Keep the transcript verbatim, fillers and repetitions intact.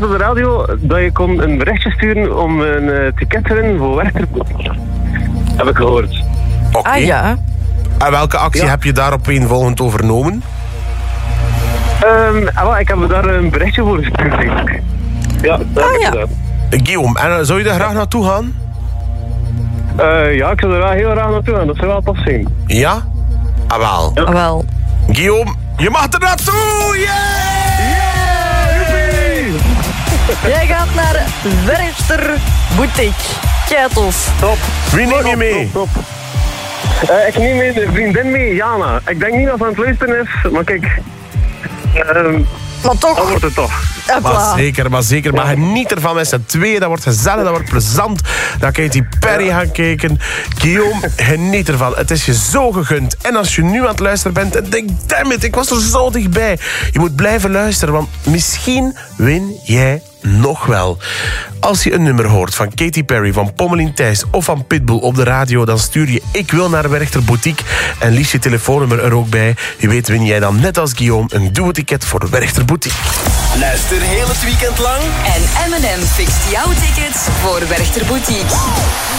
op de radio dat je kon een berichtje sturen om een uh, ticket te winnen voor Werchter. Heb ik gehoord. Oké. Okay. Ah ja. En welke actie ja. heb je daarop eenvolgend overnomen? Um, ah, ik heb daar een berichtje voor gestuurd, eigenlijk. Ja, dat ah, heb ik ja. gedaan. Guillaume, en uh, zou je daar graag naartoe gaan? Uh, ja, ik zou er wel heel graag naartoe gaan. Dat zou wel tof zijn. Ja? Ah, wel. Ja. Ah, wel. Guillaume, je mag er naartoe! Yeah! Yeah! Jij gaat naar Werchter Boutique. Kei tof. Top. Wie neem je mee? Top, top. Uh, ik neem mijn vriendin mee, Jana. Ik denk niet dat ze aan het luisteren is, maar kijk... Uh, maar toch. Dan wordt het toch. Maar zeker, maar zeker. Maar geniet ervan met z'n tweeën. Dat wordt gezellig, dat wordt plezant. Dan kan je die Perry gaan kijken. Guillaume, geniet ervan. Het is je zo gegund. En als je nu aan het luisteren bent en denkt, damn it, ik was er zo dichtbij. Je moet blijven luisteren, want misschien win jij nog wel. Als je een nummer hoort van Katy Perry, van Pommelien Thijs of van Pitbull op de radio, dan stuur je ik wil naar Werchter Boutique en liefst je telefoonnummer er ook bij. Wie weet win jij dan net als Guillaume een duo-ticket voor Werchter Boutique. Luister heel het weekend lang en M en M fixt jouw tickets voor Werchter Boutique.